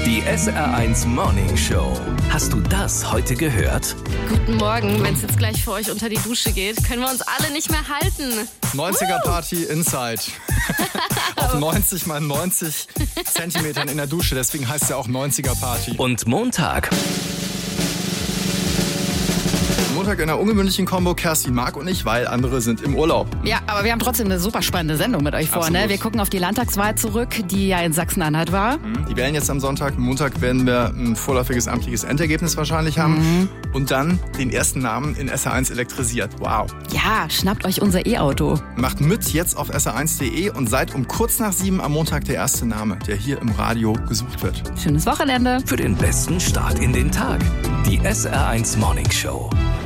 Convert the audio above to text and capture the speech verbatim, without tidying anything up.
Die S R eins Morning Show. Hast du das heute gehört? Guten Morgen, wenn es jetzt gleich für euch unter die Dusche geht, können wir uns alle nicht mehr halten. neunziger Party Inside. Auf neunzig mal neunzig Zentimetern in der Dusche, deswegen heißt es ja auch neunziger Party. Und Montag. Montag in einer ungewöhnlichen Kombo, Kerstin, Marc und ich, weil andere sind im Urlaub. Ja, aber wir haben trotzdem eine super spannende Sendung mit euch vor. Ne? Wir gucken auf die Landtagswahl zurück, die ja in Sachsen-Anhalt war. Die wählen jetzt am Sonntag. Montag werden wir ein vorläufiges amtliches Endergebnis wahrscheinlich haben. Mhm. Und dann den ersten Namen in S R eins elektrisiert. Wow. Ja, schnappt euch unser E-Auto. Macht mit jetzt auf S R eins punkt de und seid um kurz nach sieben am Montag der erste Name, der hier im Radio gesucht wird. Schönes Wochenende. Für den besten Start in den Tag. Die S R eins Morning Show.